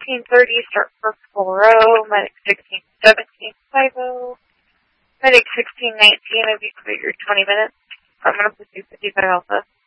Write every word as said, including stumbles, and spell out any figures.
sixteen thirty, start first full row. Medic sixteen seventeen, five oh. Medic sixteen nineteen, have you cleared your twenty minutes? I'm going to put you fifty-five Alpha.